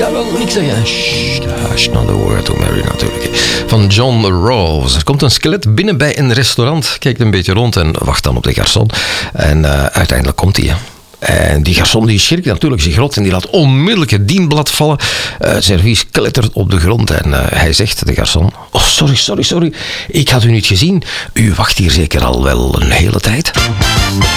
Jawel, niks zeggen. Hush, not a word to Mary natuurlijk. Van John Rawls. Er komt een skelet binnen bij een restaurant, kijkt een beetje rond en wacht dan op de garçon. En uiteindelijk komt hij. En die garçon die schrikt natuurlijk zich rot en die laat onmiddellijk het dienblad vallen. Het servies klettert op de grond en hij zegt, de garçon... Oh, sorry. Ik had u niet gezien. U wacht hier zeker al wel een hele tijd.